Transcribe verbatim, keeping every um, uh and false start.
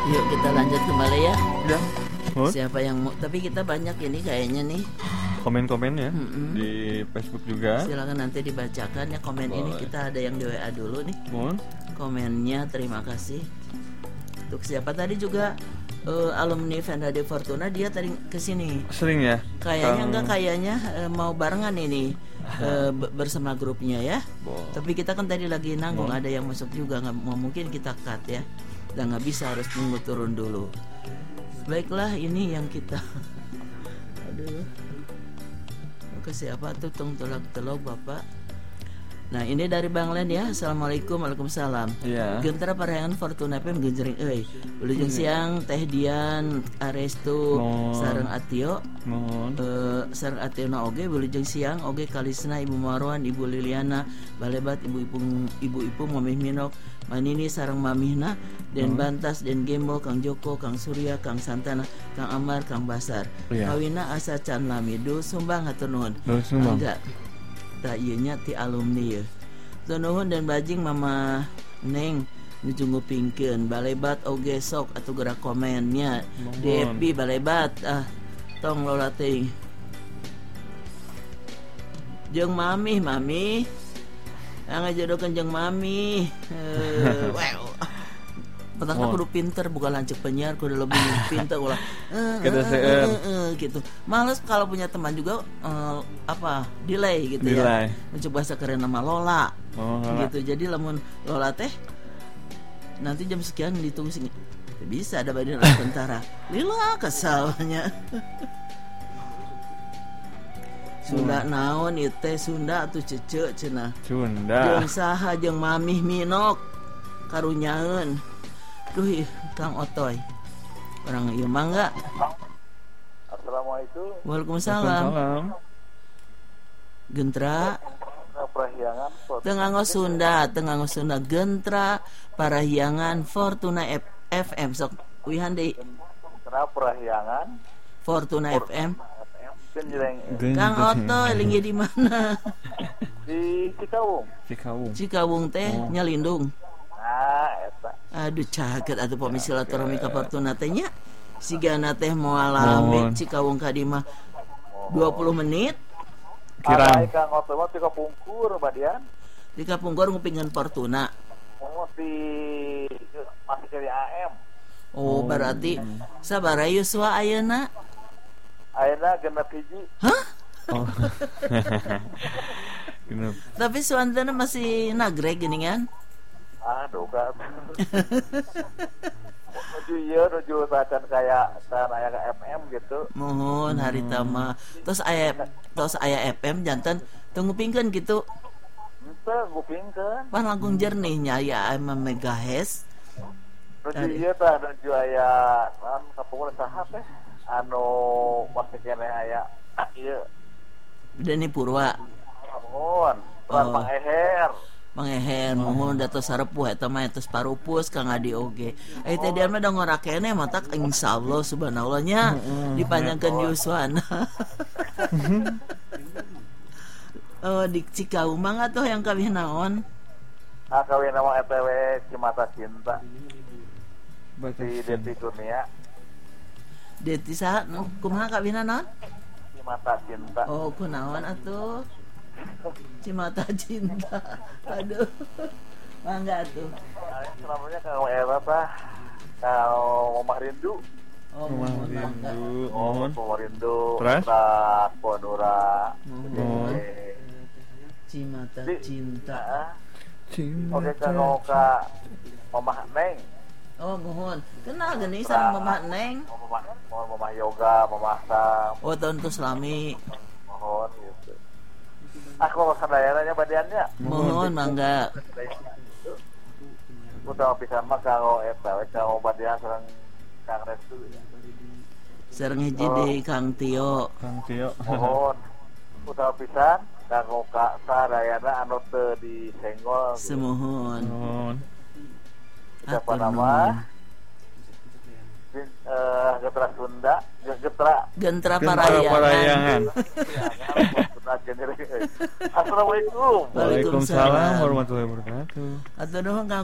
Yuk kita lanjut kembali ya. Ya. Oh. Siapa yang mau? Tapi kita banyak ini kayaknya nih. Komen-komen ya Mm-mm. di Facebook juga. Silakan nanti dibacakan ya komen. Boleh. Ini kita ada yang di W A dulu nih. Oh. Komennya terima kasih. Untuk siapa tadi juga uh, alumni Venda de Fortuna, dia tadi kesini. Sering ya? Kayaknya Kang... enggak kayaknya uh, mau barengan ini uh, bersama grupnya ya. Boleh. Tapi kita kan tadi lagi nanggung, Boleh. ada yang masuk juga, nggak mungkin kita cut ya. Dan nggak bisa, harus tunggu turun dulu. Baiklah, ini yang kita. Aduh. Ke siapa tuh tung tolak telok Bapak. Nah ini dari Bang Len ya. Assalamualaikum. Waalaikumsalam. Iya. Gentara parayangan Fortuna P M genjering euy. Wilujeng siang Teh Dian Arestu sareng Atio. Mohon. Uh, sareng Atio na oge wilujeng siang oge Kalisna Ibu Marwan, Ibu Liliana, Balebat, Ibu-ibu Ibu-ibu Mamih Minok, Manini sareng Mamihna, Den hmm. Bantas, Den Gembo, Kang Joko, Kang Surya, Kang Santana, Kang Amar, Kang Basar. Iya. Kawina asa can lamidu sumbang hatur nuhun. Enggak. Tak ieu nya ti alumni ya. Hatur nuhun dan bajing Mama Neng nujung ngupingkeun Balebat oge sok atuh gerak komennya. D F B Balebat ah tong lola teuing. Jeung Mami, Mami. Ngajodokeun jeung Mami. Uh, wow. Pertama oh. kudu pinter, bukan lancip penyiar, kudu lebih pinter ulah. Uh, uh, uh, uh, uh, gitu. Males kalau punya teman juga uh, apa? Delay gitu delay. Ya. Mencoba bahasa keren nama Lola. Oh, gitu. Jadi lamun Lola teh nanti jam sekian ditunggu sini. Bisa ada badan tentara. Lila kesalnya. Sunda naon ieu teh Sunda atuh cece cenah. Sunda. Jeung saha jeung Mamih Minok karunyaeun. Duh, Kang Otoy. Orang ieu mah enggak. Assalamualaikum. Waalaikumsalam. Gentra Parahyangan teu nganggo Sunda, teu nganggo Sunda. Gentra Parahyangan Fortuna F- FM sok wihan deui. Gentra Parahyangan Fortuna F M. Genjreng. Kang Otoy linggi di mana? Di Cikawung. Cikawung. Cikawung teh oh. Nyalindung. Nah, eta. Aduh caket atuh pami silaturahmi ka Fortuna teh nya. Sigana teh moal lami Cikawung ka di mah dua puluh menit. Kirang Kang Otoy mah ti kapungkur badian. Di kapungkur ngupingeun Fortuna. Oh, di masih jadi A M. Oh, berarti sabaraha Yuswa ayeuna? Ayeuna genep hiji. Hah? Oh. Tapi suantana masih nagreg geuningan. Aduh kan. Nuju ieu nuju tacan kayak tan aya ka F M gitu. Mohon harita mah. Terus aya terus aya F M janten teu ngupingkeun kitu. Henteu ngupingkeun. Pan langkung jernihnya aya lima megahertz. Nuju ieu tah nuju aya naon kapungkur saha teh anu masih keneh aya ieu. Deni Purwa. Mohon, Tuan oh. Mang Eher. Mang Eher, mohon datos sarepuh eta mah eta parupus Kang Adi oge. Ai teh dia mah da ngora keneh mata insyaallah subhanallah nya dipanjangkeun Yuswana. Oh di Cikawung mah atuh yang kawin naon? Ah kawin nama E T W Cimata Cinta. Di Deti Kurnia. Deti saha kumaha kawinna naon? Cimata Cinta. Oh kunaon atuh? Cimata Cinta. Aduh. Mangga atuh. Namanya kalau era tah kalau Momah Rindu. Oh, Momah Rindu. Oh, Momah Rindu. Terus? Tak Ponura. Oh. Cimata Cinta. Oke kalau ka Momah Neng. Oh, mohon. Kenal geuning sareng Momah Neng. Momah Momah Yoga, Momah Sam. Oh, tahun tu selami. Mohon gitu. Aku sadayana badiannya. Mohon mangga. Udah pisan mah kalau eta we kalau badian sareng Kang Restu. Sareng hiji deui Kang Tio. Kang Tio. Mohon. Udah pisan kanggo ka sadayana anu teu disenggol. Semohon. Mohon. Siapa nama? Eh, Gentra Sunda, Gentra Gentra Parahyangan. Assalamualaikum. Waalaikumsalam warahmatullahi wabarakatuh. Atuh nuhun Kang